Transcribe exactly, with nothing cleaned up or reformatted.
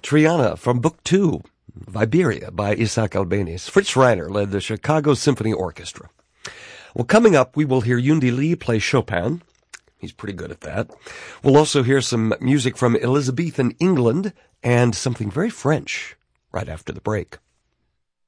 Triana from Book Two, Viberia by Isaac Albéniz. Fritz Reiner led the Chicago Symphony Orchestra. Well, coming up, we will hear Yundi Lee play Chopin. He's pretty good at that. We'll also hear some music from Elizabethan England and something very French right after the break.